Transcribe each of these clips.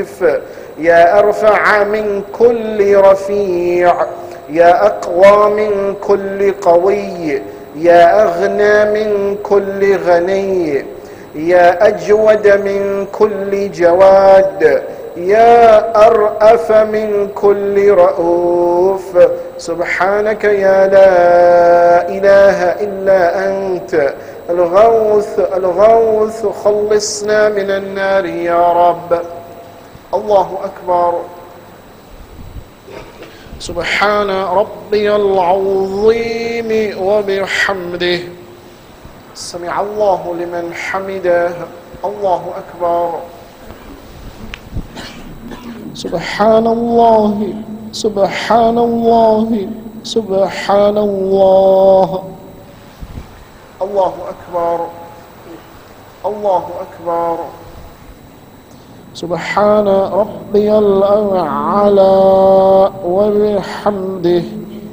ضعيف، يا أرفع من كل رفيع، يا أقوى من كل قوي، يا أغنى من كل غني، يا أجود من كل جواد، يا أرأف من كل رؤوف. سبحانك يا لا إله إلا أنت الغوث الغوث، خلصنا من النار يا رب. الله أكبر. سبحان ربي العظيم وبحمده. سمع الله لمن حمده. الله أكبر. سبحان الله سبحان الله سبحان الله. الله أكبر. الله أكبر. سبحان ربي الأعلى وبحمده.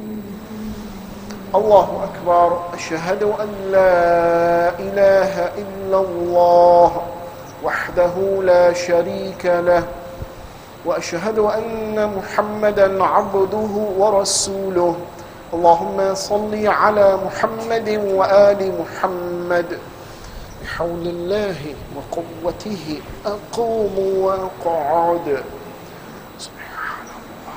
الله أكبر. أشهد أن لا إله إلا الله وحده لا شريك له، وأشهد أن محمدا عبده ورسوله. اللهم صل على محمد وآل محمد. بحول الله وقوته أقوم وأقعد.